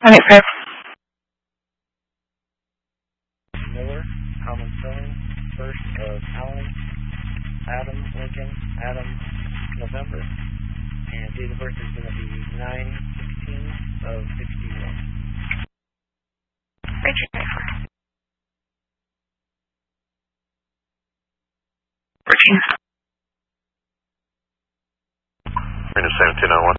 185. Miller, common spelling, first of Allen, Adam, Lincoln, Adam, November, and date of birth is going to be 9/16 of 61. Richard 94. Marina 1701.